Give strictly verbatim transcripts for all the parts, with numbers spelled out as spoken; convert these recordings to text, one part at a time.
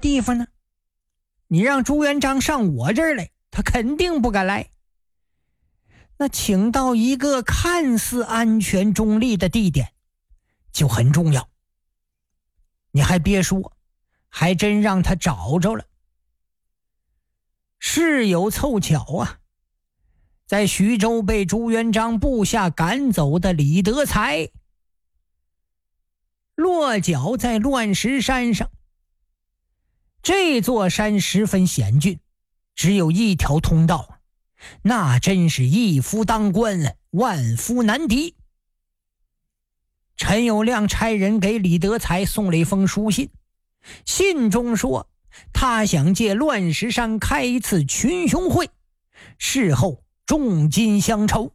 地方呢？你让朱元璋上我这儿来，他肯定不敢来。那请到一个看似安全中立的地点就很重要。你还别说，还真让他找着了。事有凑巧啊，在徐州被朱元璋部下赶走的李德才落脚在乱石山上。这座山十分险峻，只有一条通道，那真是一夫当关，万夫难敌。陈友谅差人给李德才送了一封书信，信中说他想借乱石山开一次群雄会，事后重金相酬。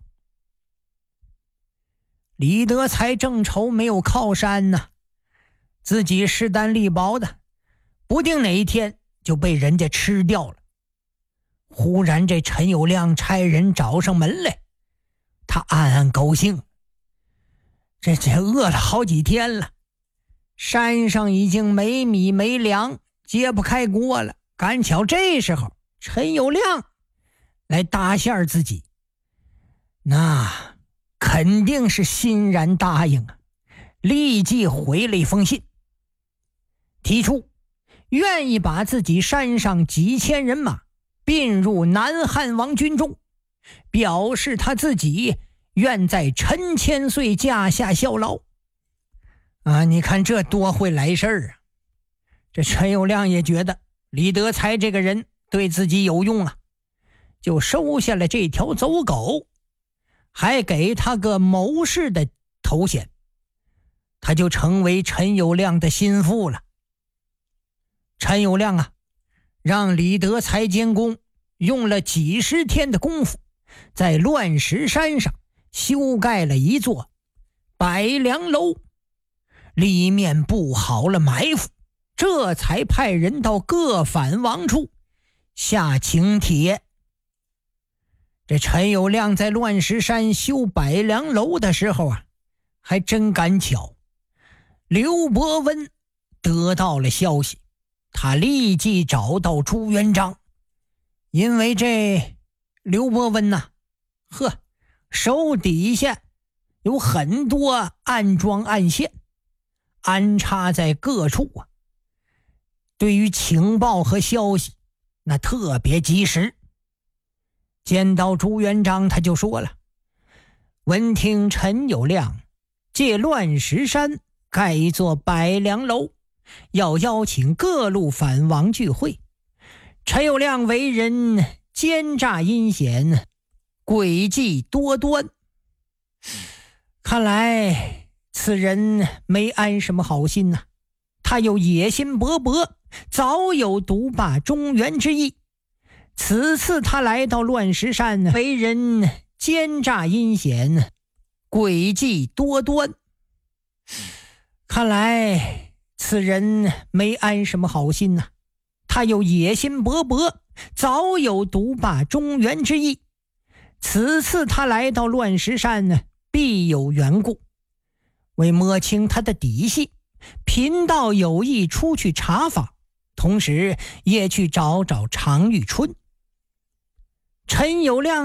李德才正愁没有靠山呢，自己势单力薄的，不定哪一天就被人家吃掉了。忽然这陈友谅差人找上门来，他暗暗高兴，这这饿了好几天了，山上已经没米没粮，揭不开锅了，赶巧这时候陈友谅来搭线自己，那肯定是欣然答应啊，立即回了一封信，提出愿意把自己山上几千人马并入南汉王军中，表示他自己愿在陈千岁驾下效劳。啊，你看这多会来事儿啊！这陈友谅也觉得李德才这个人对自己有用啊，就收下了这条走狗，还给他个谋士的头衔，他就成为陈友谅的心腹了。陈友谅啊，让李德才监工用了几十天的功夫，在乱石山上修盖了一座百梁楼，里面布好了埋伏，这才派人到各反王处下请帖。这陈友谅在乱石山修百梁楼的时候啊，还真赶巧，刘伯温得到了消息，他立即找到朱元璋。因为这刘伯温呐，呵，手底下有很多暗桩暗线安插在各处啊，对于情报和消息那特别及时。见到朱元璋，他就说了，闻听陈友谅借乱石山盖一座百梁楼，要邀请各路反王聚会。陈友谅为人奸诈阴险，诡计多端，看来此人没安什么好心呐、啊，他有野心勃勃，早有独霸中原之意。此次他来到乱石山，为人奸诈阴险，诡计多端，看来此人没安什么好心呐、啊，他有野心勃勃，早有独霸中原之意。此次他来到乱石山呢，必有缘故。为摸清他的底细，贫道有意出去查访，同时也去找找常遇春。陈友谅